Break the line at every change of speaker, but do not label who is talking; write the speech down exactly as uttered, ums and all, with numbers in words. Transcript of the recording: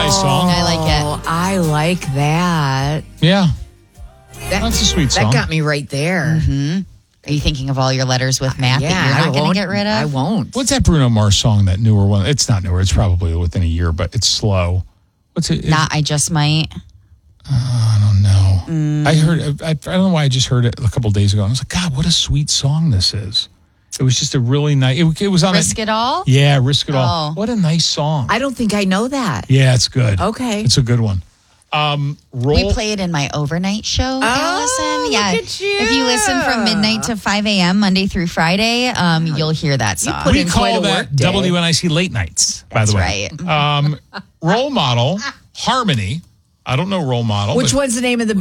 nice song.
I like it.
Oh, I like that.
Yeah.
That,
That's a sweet song.
That got me right there.
Mm-hmm. Are you thinking of all your letters with Matt
yeah,
that you're
I
not going
won't-
to get rid of?
I won't.
What's that Bruno Mars song, that newer one? It's not newer. It's probably within a year, but it's slow. What's it?
Not, I just might.
I don't know.
Mm.
I heard, I, I don't know why I just heard it a couple of days ago. I was like, God, what a sweet song this is. It was just a really nice, it, it was on
Risk
a,
It All?
Yeah, Risk It All.
Oh.
What a nice song.
I don't think I know that.
Yeah, it's good.
Okay.
It's a good one. Um, roll.
We play it in my overnight show, Allison. Yeah.
look at you.
If you listen from midnight to five a.m. Monday through Friday, um, you'll hear that song.
put
we
in
call
quite a
that
work day.
W N I C Late Nights, by
That's
the way.
right.
Um, role model, Harmony. I don't know role model.
Which
but
one's the name of the